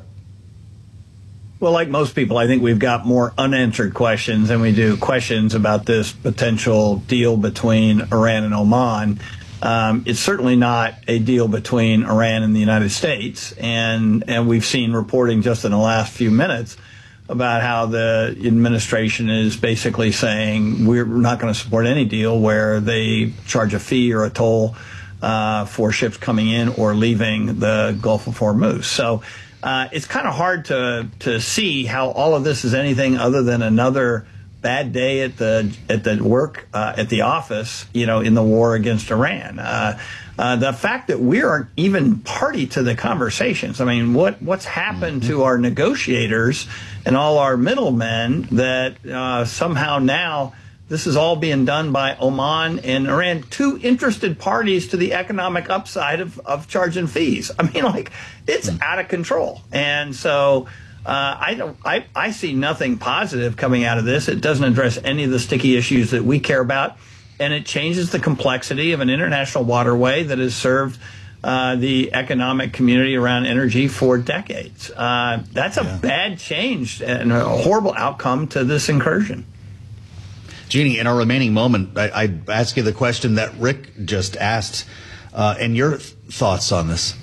Well, like most people, I think we've got more unanswered questions than we do questions about this potential deal between Iran and Oman. Um, it's certainly not a deal between Iran and the United States. And, and we've seen reporting just in the last few minutes about how the administration is basically saying we're not going to support any deal where they charge a fee or a toll uh, for ships coming in or leaving the Gulf of Hormuz. So uh, it's kind of hard to, to see how all of this is anything other than another bad day at the at the work uh, at the office, you know, in the war against Iran. Uh, uh, the fact that we aren't even party to the conversations. I mean, what what's happened mm-hmm. to our negotiators and all our middlemen that uh, somehow now this is all being done by Oman and Iran, two interested parties to the economic upside of, of charging fees. I mean, like, it's mm-hmm. out of control. And so Uh, I don't. I, I see nothing positive coming out of this. It doesn't address any of the sticky issues that we care about, and it changes the complexity of an international waterway that has served uh, the economic community around energy for decades. Uh, that's a yeah. bad change and a horrible outcome to this incursion. Jeannie, in our remaining moment, I, I'd ask you the question that Rick just asked, uh, and your th- thoughts on this.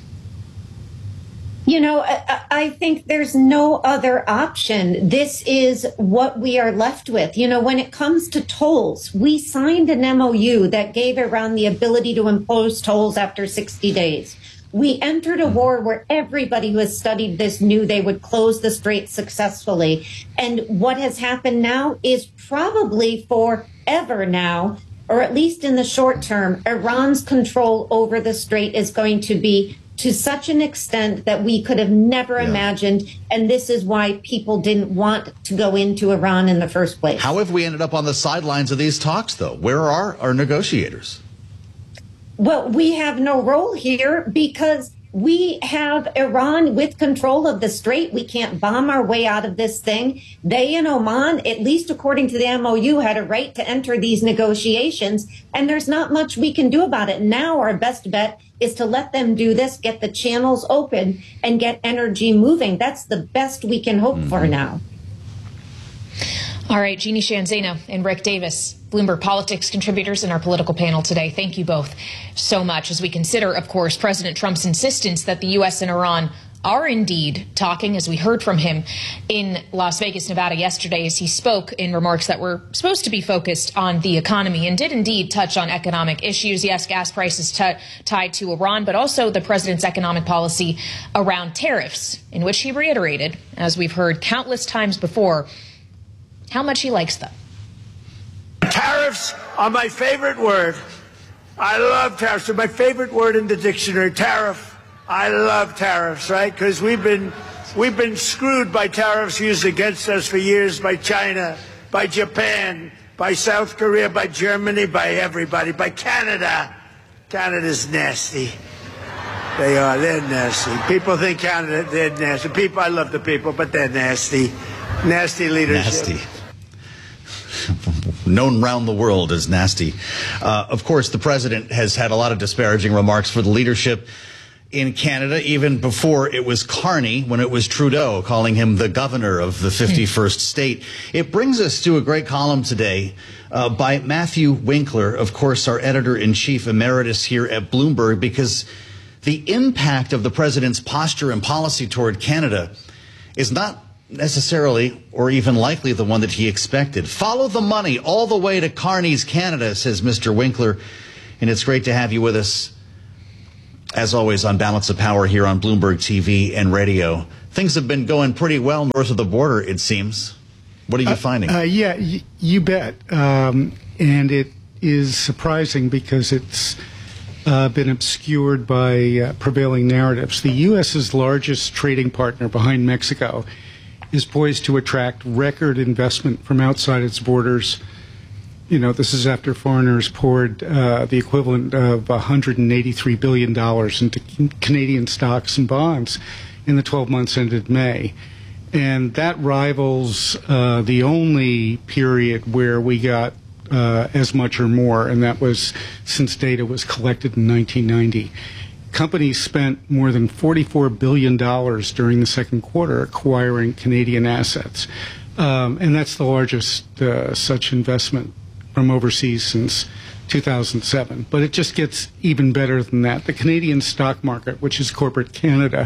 You know, I, I think there's no other option. This is what we are left with. You know, when it comes to tolls, we signed an M O U that gave Iran the ability to impose tolls after sixty days. We entered a war where everybody who has studied this knew they would close the strait successfully. And what has happened now is probably forever now, or at least in the short term, Iran's control over the strait is going to be to such an extent that we could have never yeah. imagined. And this is why people didn't want to go into Iran in the first place. How have we ended up on the sidelines of these talks, though? Where are our negotiators? Well, we have no role here because we have Iran with control of the strait. We can't bomb our way out of this thing. They in Oman, at least according to the M O U, had a right to enter these negotiations. And there's not much we can do about it. Now our best bet is to let them do this, get the channels open, and get energy moving. That's the best we can hope mm-hmm. for now. All right, Jeannie Sheehan Zaino and Rick Davis, Bloomberg Politics contributors in our political panel today. Thank you both so much as we consider, of course, President Trump's insistence that the U S and Iran are indeed talking, as we heard from him in Las Vegas, Nevada yesterday, as he spoke in remarks that were supposed to be focused on the economy and did indeed touch on economic issues. Yes, gas prices t- tied to Iran, but also the president's economic policy around tariffs, in which he reiterated, as we've heard countless times before, how much he likes them. Tariffs are my favorite word. I love tariffs. They're my favorite word in the dictionary, tariff. I love tariffs, right? Because we've been, we've been screwed by tariffs used against us for years by China, by Japan, by South Korea, by Germany, by everybody, by Canada. Canada's nasty. They are. They're nasty. People think Canada, they're nasty. People, I love the people, but they're nasty. Nasty leadership. Nasty. Known round the world as nasty. Uh, of course, the president has had a lot of disparaging remarks for the leadership in Canada, even before it was Carney, when it was Trudeau, calling him the governor of the fifty-first state. It brings us to a great column today uh, by Matthew Winkler, of course, our editor-in-chief emeritus here at Bloomberg, because the impact of the president's posture and policy toward Canada is not necessarily or even likely the one that he expected. Follow the money all the way to Carney's Canada, says Mister Winkler, and it's great to have you with us, as always, on Balance of Power here on Bloomberg T V and radio. Things have been going pretty well north of the border, it seems. What are you uh, finding? Uh, yeah, y- you bet. Um, and it is surprising because it's uh, been obscured by uh, prevailing narratives. The U S's largest trading partner behind Mexico is poised to attract record investment from outside its borders. You know, this is after foreigners poured uh, the equivalent of one hundred eighty-three billion dollars into Canadian stocks and bonds in the twelve months ended May. And that rivals uh, the only period where we got uh, as much or more, and that was since data was collected in nineteen ninety. Companies spent more than forty-four billion dollars during the second quarter acquiring Canadian assets. Um, and that's the largest uh, such investment from overseas since two thousand seven. But it just gets even better than that. The Canadian stock market, which is corporate Canada,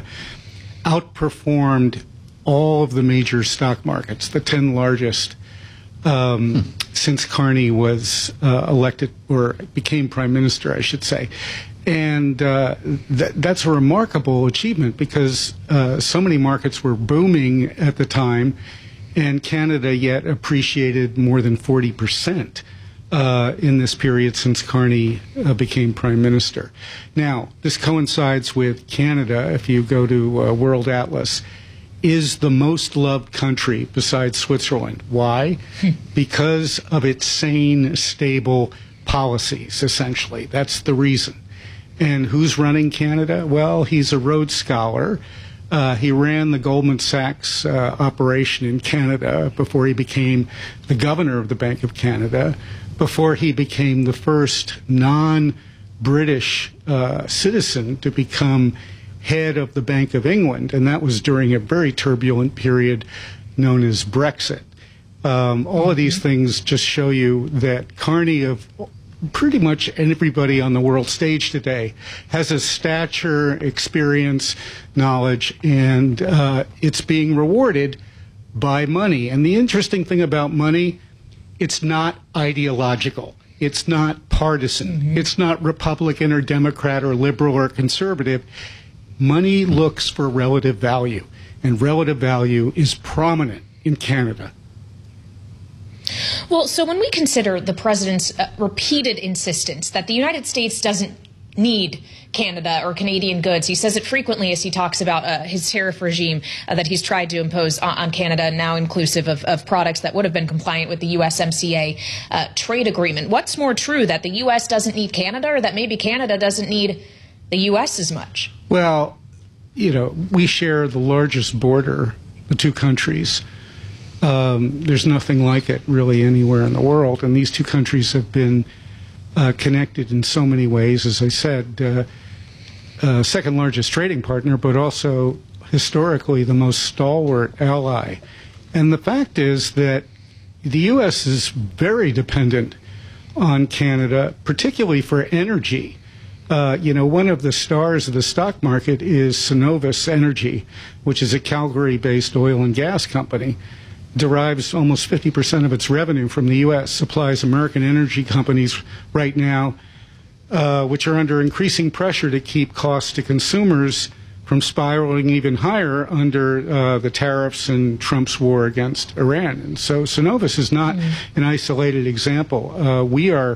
outperformed all of the major stock markets, the ten largest, um, hmm. since Carney was uh, elected or became prime minister, I should say. And uh, th- that's a remarkable achievement because uh, so many markets were booming at the time, and Canada yet appreciated more than forty percent uh, in this period since Carney uh, became prime minister. Now, this coincides with Canada, if you go to uh, World Atlas, is the most loved country besides Switzerland. Why? Because of its sane, stable policies, essentially. That's the reason. And who's running Canada? Well, he's a Rhodes Scholar. Uh, he ran the Goldman Sachs uh, operation in Canada before he became the governor of the Bank of Canada, before he became the first non-British uh, citizen to become head of the Bank of England, and that was during a very turbulent period known as Brexit. Um, all of these things just show you that Carney, of pretty much everybody on the world stage today, has a stature, experience, knowledge, and uh, it's being rewarded by money. And the interesting thing about money, it's not ideological. It's not partisan. Mm-hmm. It's not Republican or Democrat or liberal or conservative. Money looks for relative value, and relative value is prominent in Canada. Well, so when we consider the president's uh, repeated insistence that the United States doesn't need Canada or Canadian goods, he says it frequently as he talks about uh, his tariff regime uh, that he's tried to impose on, on Canada, now inclusive of, of products that would have been compliant with the U S M C A uh, trade agreement. What's more true, that the U S doesn't need Canada, or that maybe Canada doesn't need the U S as much? Well, you know, we share the largest border, the two countries. Um, there's nothing like it really anywhere in the world, and these two countries have been uh, connected in so many ways. As I said, uh, uh, second largest trading partner, but also historically the most stalwart ally. And the fact is that the U S is very dependent on Canada, particularly for energy. Uh, you know, one of the stars of the stock market is Cenovus Energy, which is a Calgary-based oil and gas company. Derives almost fifty percent of its revenue from the U S, supplies American energy companies right now, uh, which are under increasing pressure to keep costs to consumers from spiraling even higher under uh, the tariffs and Trump's war against Iran. And so Cenovus is not mm. an isolated example. Uh, we are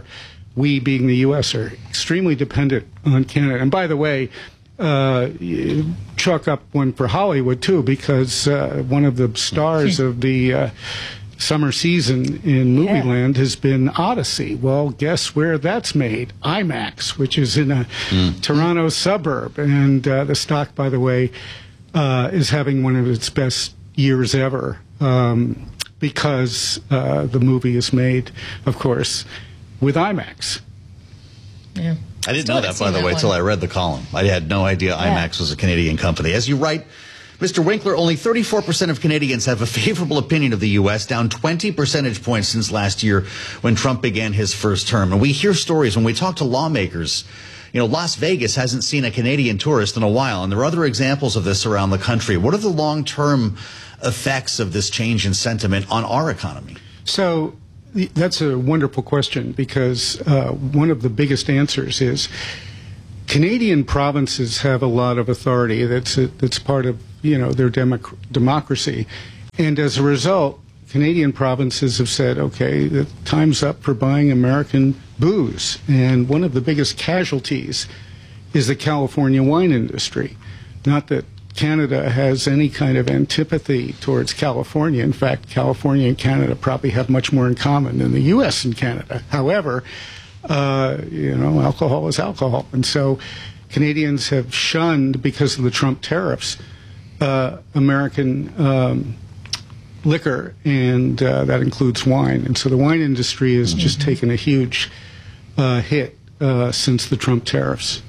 we, being the U S, are extremely dependent on Canada. And by the way, uh, chalk up one for Hollywood, too, because uh, one of the stars of the uh, summer season in Movieland yeah. has been Odyssey. Well, guess where that's made? IMAX, which is in a mm. Toronto suburb. And uh, the stock, by the way, uh, is having one of its best years ever um, because uh, the movie is made, of course, with IMAX. Yeah. I didn't know that, by the way, until I read the column. I had no idea yeah. IMAX was a Canadian company. As you write, Mister Winkler, only thirty-four percent of Canadians have a favorable opinion of the U S, down twenty percentage points since last year when Trump began his first term. And we hear stories when we talk to lawmakers. You know, Las Vegas hasn't seen a Canadian tourist in a while, and there are other examples of this around the country. What are the long-term effects of this change in sentiment on our economy? So that's a wonderful question, because uh, one of the biggest answers is Canadian provinces have a lot of authority that's a, that's part of, you know, their democ- democracy. And as a result, Canadian provinces have said, okay, the time's up for buying American booze. And one of the biggest casualties is the California wine industry. Not that Canada has any kind of antipathy towards California. In fact, California and Canada probably have much more in common than the U S and Canada. However, uh, you know, alcohol is alcohol. And so Canadians have shunned, because of the Trump tariffs, uh, American um, liquor, and uh, that includes wine. And so the wine industry has mm-hmm. just taken a huge uh, hit uh, since the Trump tariffs.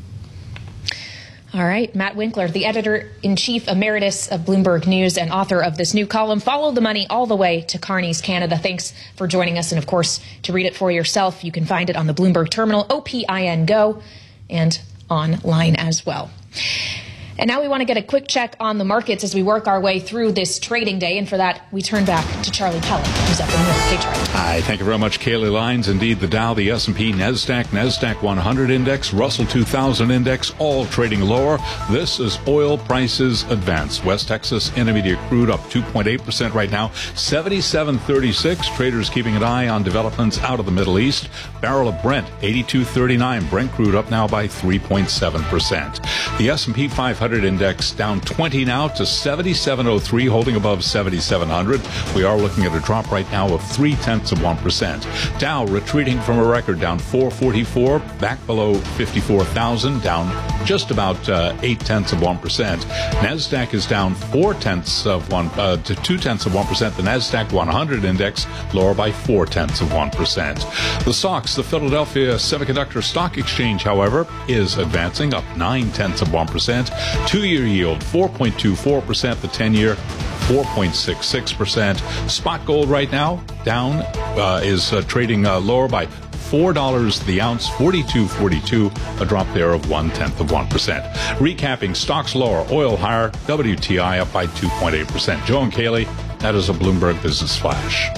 All right, Matt Winkler, the editor-in-chief emeritus of Bloomberg News and author of this new column, Follow the Money All the Way to Carney's Canada. Thanks for joining us. And, of course, to read it for yourself, you can find it on the Bloomberg Terminal, O P I N Go, and online as well. And now we want to get a quick check on the markets as we work our way through this trading day. And for that, we turn back to Charlie Pellet, who's up in New York. Hey, Charlie. Hi, thank you very much, Kaylee Lyons. Indeed, the Dow, the S and P, NASDAQ, NASDAQ one hundred index, Russell two thousand index, all trading lower. This is oil prices advance. West Texas Intermediate crude up two point eight percent right now, seventy-seven thirty-six. Traders keeping an eye on developments out of the Middle East. Barrel of Brent, eighty-two thirty-nine. Brent crude up now by three point seven percent. The S and P five hundred index down twenty now to seventy-seven oh three, holding above seventy-seven hundred. We are looking at a drop right now of three tenths of one percent. Dow retreating from a record, down four forty-four, back below fifty-four thousand, down just about uh, eight tenths of one percent. NASDAQ is down four tenths of one uh, to two tenths of one percent. The NASDAQ one hundred index lower by four tenths of one percent. The S O X, the Philadelphia Semiconductor Stock Exchange, however, is advancing up nine tenths of one percent. Two-year yield four point two four percent. The ten-year four point six six percent. Spot gold right now down uh, is uh, trading uh, lower by four dollars the ounce, forty-two forty-two, a drop there of one tenth of one percent. Recapping, stocks lower, oil higher, W T I up by two point eight percent. Joe and Kaylee, that is a Bloomberg Business Flash.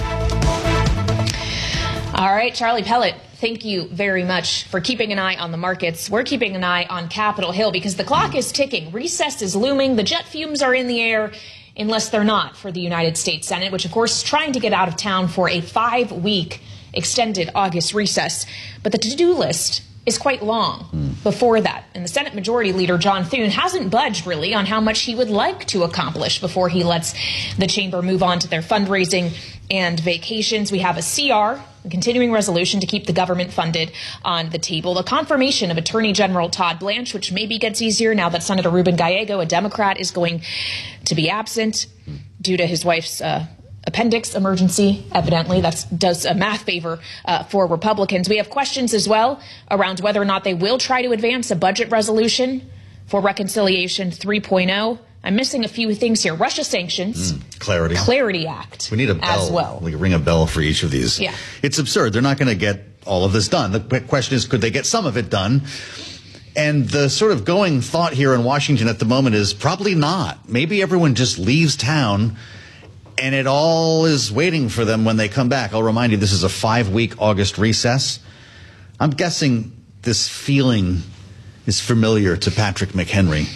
All right, Charlie Pellet, thank you very much for keeping an eye on the markets. We're keeping an eye on Capitol Hill because the clock is ticking. Recess is looming. The jet fumes are in the air, unless they're not, for the United States Senate, which, of course, is trying to get out of town for a five-week extended August recess. But the to-do list is quite long mm. before that. And the Senate Majority Leader, John Thune, hasn't budged, really, on how much he would like to accomplish before he lets the chamber move on to their fundraising and vacations. We have a C R, a continuing resolution to keep the government funded, on the table. The confirmation of Attorney General Todd Blanche, which maybe gets easier now that Senator Ruben Gallego, a Democrat, is going to be absent due to his wife's uh, appendix emergency. Evidently, that does a math favor uh, for Republicans. We have questions as well around whether or not they will try to advance a budget resolution for Reconciliation three point oh. I'm missing a few things here. Russia sanctions. Mm, clarity. Clarity Act. We need a bell. As well. We ring a bell for each of these. Yeah. It's absurd. They're not going to get all of this done. The question is, could they get some of it done? And the sort of going thought here in Washington at the moment is probably not. Maybe everyone just leaves town and it all is waiting for them when they come back. I'll remind you, this is a five-week August recess. I'm guessing this feeling is familiar to Patrick McHenry.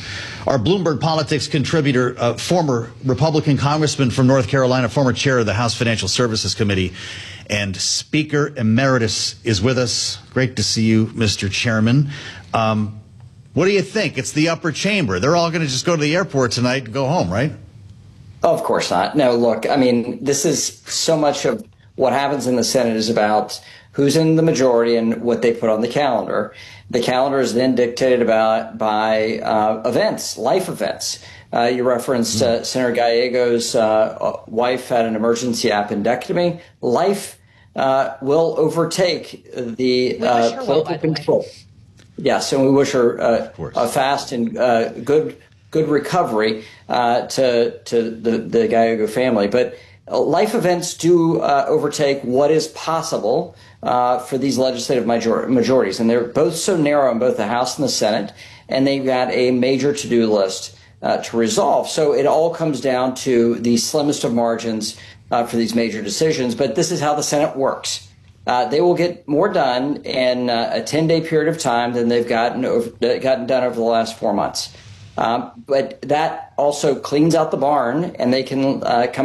our Bloomberg Politics contributor, uh, former Republican congressman from North Carolina, former chair of the House Financial Services Committee, and Speaker Emeritus is with us. Great to see you, Mister Chairman. Um, what do you think? It's the upper chamber. They're all going to just go to the airport tonight and go home, right? Of course not. No, look, I mean, this is so much of what happens in the Senate is about who's in the majority and what they put on the calendar. The calendar is then dictated about by uh, events, life events. Uh, you referenced uh, Senator Gallego's uh, wife had an emergency appendectomy. Life uh, will overtake the uh, political control. Yes, and we wish her uh, a fast and uh, good good recovery uh, to to the, the Gallego family. But uh, life events do uh, overtake what is possible uh, for these legislative major- majorities. And they're both so narrow in both the House and the Senate, and they've got a major to-do list uh, to resolve. So it all comes down to the slimmest of margins uh, for these major decisions. But this is how the Senate works. Uh, they will get more done in uh, a ten-day period of time than they've gotten over, gotten done over the last four months. Um, but that also cleans out the barn, and they can uh, come